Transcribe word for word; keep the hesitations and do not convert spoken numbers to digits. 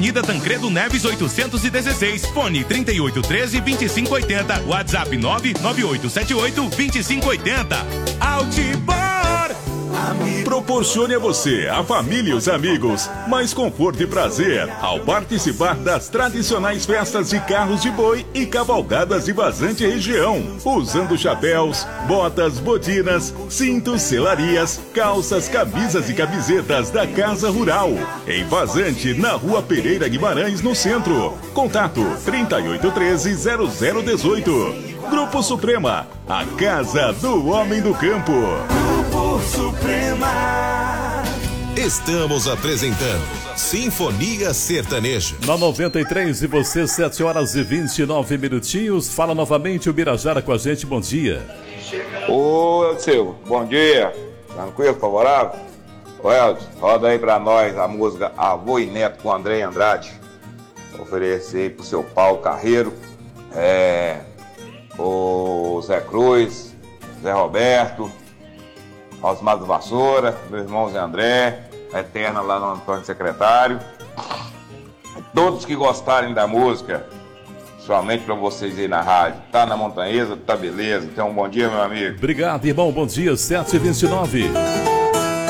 Avenida Tancredo Neves oitocentos e dezesseis, fone trinta e oito, treze, vinte e cinco oitenta, WhatsApp nove nove oito sete oito, vinte e cinco oitenta. Outdoor! Proporcione a você, a família e os amigos mais conforto e prazer ao participar das tradicionais festas de carros de boi e cavalgadas de Vazante região, usando chapéus, botas, botinas, cintos, selarias, calças, camisas e camisetas da Casa Rural, em Vazante, na Rua Pereira Guimarães, no centro. Contato trinta e oito, treze, zero zero dezoito. Grupo Suprema, a casa do homem do campo. Grupo Suprema. Estamos apresentando Sinfonia Sertaneja. Na noventa e três e você, sete horas e vinte e nove minutinhos. Fala novamente o Birajara com a gente, bom dia. Ô, Elcio, bom dia. Tranquilo, favorável? Ô, Elcio, roda aí pra nós a música Avô e Neto com André Andrade. Vou oferecer aí pro seu Paulo Carreiro, é, o Zé Cruz, Zé Roberto, Osmar do Vassoura, meu irmão Zé André, Eterna lá no Antônio Secretário. Todos que gostarem da música, somente para vocês aí na rádio. Tá na Montanhesa, tá beleza. Então, um bom dia, meu amigo. Obrigado, irmão. Bom dia, sete e vinte e nove.